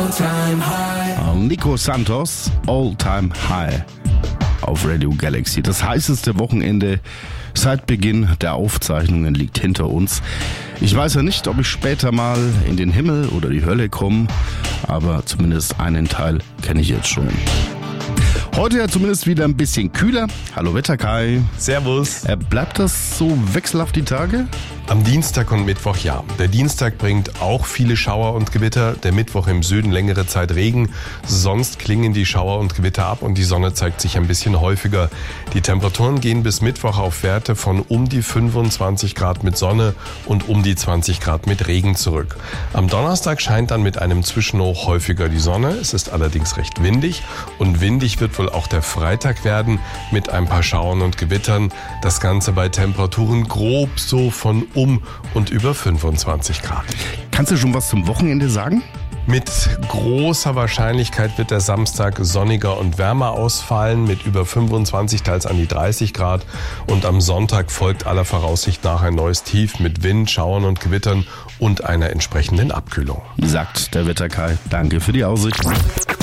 Nico Santos, All Time High auf Radio Galaxy. Das heißeste Wochenende seit Beginn der Aufzeichnungen liegt hinter uns. Ich weiß ja nicht, ob ich später mal in den Himmel oder die Hölle komme, aber zumindest einen Teil kenne ich jetzt schon. Heute ja zumindest wieder ein bisschen kühler. Hallo Wetterkai. Servus. Bleibt das so wechselhaft die Tage? Am Dienstag und Mittwoch ja. Der Dienstag bringt auch viele Schauer und Gewitter, der Mittwoch im Süden längere Zeit Regen. Sonst klingen die Schauer und Gewitter ab und die Sonne zeigt sich ein bisschen häufiger. Die Temperaturen gehen bis Mittwoch auf Werte von um die 25 Grad mit Sonne und um die 20 Grad mit Regen zurück. Am Donnerstag scheint dann mit einem Zwischenhoch häufiger die Sonne. Es ist allerdings recht windig und windig wird wohl auch der Freitag werden mit ein paar Schauern und Gewittern. Das Ganze bei Temperaturen grob so von um und über 25 Grad. Kannst du schon was zum Wochenende sagen? Mit großer Wahrscheinlichkeit wird der Samstag sonniger und wärmer ausfallen mit über 25, teils an die 30 Grad. Und am Sonntag folgt aller Voraussicht nach ein neues Tief mit Wind, Schauern und Gewittern und einer entsprechenden Abkühlung. Sagt der Wetterkai. Danke für die Aussicht.